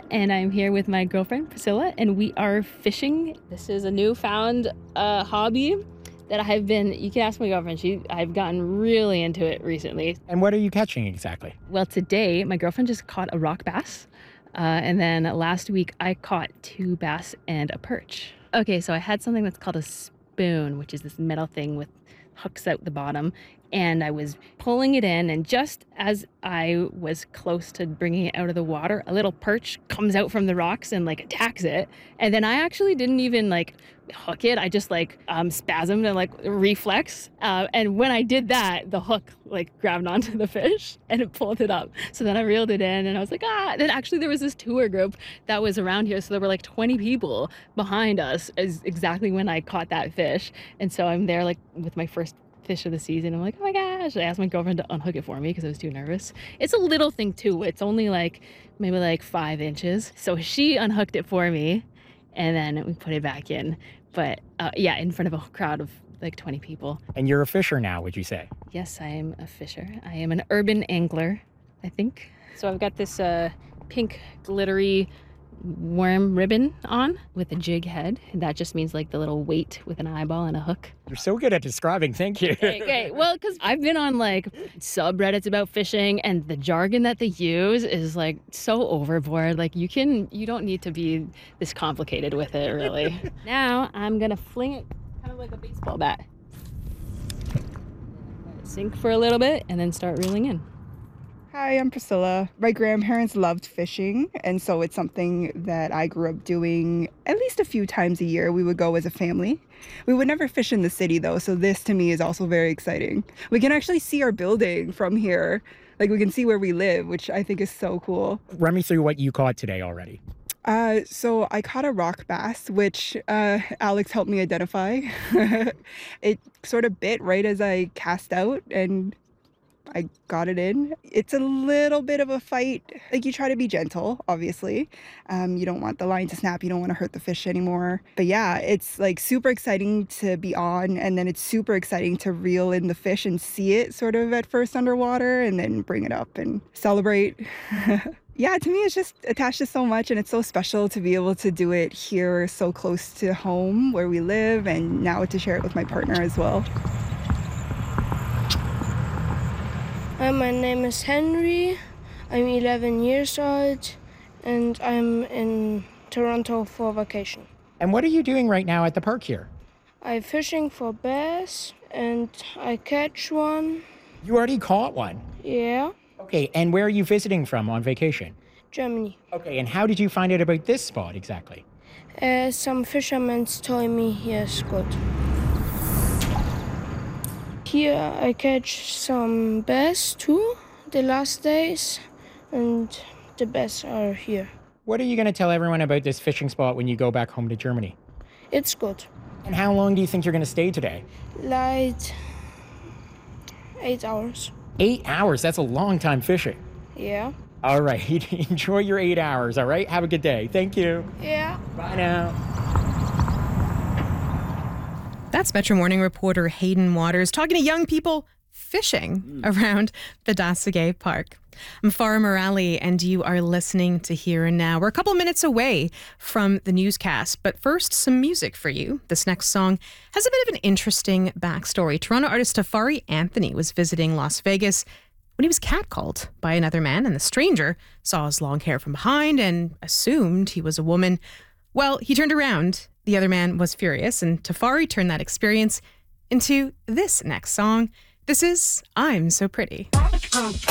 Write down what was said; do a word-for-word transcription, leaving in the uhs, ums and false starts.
and I'm here with my girlfriend, Priscilla, and we are fishing. This is a newfound uh, hobby that I have been, you can ask my girlfriend, she, I've gotten really into it recently. And what are you catching exactly? Well, today, my girlfriend just caught a rock bass. Uh, and then last week, I caught two bass and a perch. Okay, so I had something that's called a spoon, which is this metal thing with hooks out the bottom. And I was pulling it in, and just as I was close to bringing it out of the water, a little perch comes out from the rocks and like attacks it. And then I actually didn't even like hook it. I just like um, spasmed and like reflex. Uh, and when I did that, the hook like grabbed onto the fish and it pulled it up. So then I reeled it in, and I was like, ah. Then actually there was this tour group that was around here. So there were like twenty people behind us is exactly when I caught that fish. And so I'm there like with my first fish of the season. I'm like, oh my gosh. I asked my girlfriend to unhook it for me because I was too nervous. It's a little thing too. It's only like maybe like five inches. So she unhooked it for me, and then we put it back in. But uh, yeah, in front of a crowd of like twenty people. And you're a fisher now, would you say? Yes, I am a fisher. I am an urban angler, I think. So I've got this uh, pink glittery worm ribbon on with a jig head. That just means like the little weight with an eyeball and a hook. You're so good at describing. Thank you. Okay, okay. Well, because I've been on like subreddits about fishing, and the jargon that they use is like so overboard. Like you can, you don't need to be this complicated with it, really. Now I'm gonna fling it kind of like a baseball bat. Let it sink for a little bit and then start reeling in. Hi, I'm Priscilla. My grandparents loved fishing, and so it's something that I grew up doing at least a few times a year. We would go as a family. We would never fish in the city though, so this to me is also very exciting. We can actually see our building from here. Like we can see where we live, which I think is so cool. Run me through what you caught today already. Uh, so I caught a rock bass, which uh, Alex helped me identify. It sort of bit right as I cast out, and I got it in. It's a little bit of a fight. Like you try to be gentle, obviously. Um, you don't want the line to snap. You don't want to hurt the fish anymore. But yeah, it's like super exciting to be on. And then it's super exciting to reel in the fish and see it sort of at first underwater and then bring it up and celebrate. Yeah, to me, it's just attached to so much, and it's so special to be able to do it here so close to home where we live, and now to share it with my partner as well. Hi, my name is Henry. I'm eleven years old, and I'm in Toronto for vacation. And what are you doing right now at the park here? I'm fishing for bass, and I catch one. You already caught one. Yeah, Okay, and where are you visiting from on vacation? Germany. Okay, and how did you find out about this spot exactly? Uh, some fishermen told me here's good. Here I catch some bass too, the last days, and the bass are here. What are you going to tell everyone about this fishing spot when you go back home to Germany? It's good. And how long do you think you're going to stay today? Like eight hours. Eight hours? That's a long time fishing. Yeah. All right. Enjoy your eight hours, all right? Have a good day. Thank you. Yeah. Bye now. That's Metro Morning reporter Hayden Waters talking to young people fishing mm. around the Dassegay Park. I'm Farah Morali, and you are listening to Here and Now. We're a couple minutes away from the newscast, but first, some music for you. This next song has a bit of an interesting backstory. Toronto artist Tafari Anthony was visiting Las Vegas when he was catcalled by another man, and the stranger saw his long hair from behind and assumed he was a woman. Well, he turned around. The other man was furious, and Tafari turned that experience into this next song. This is I'm So Pretty.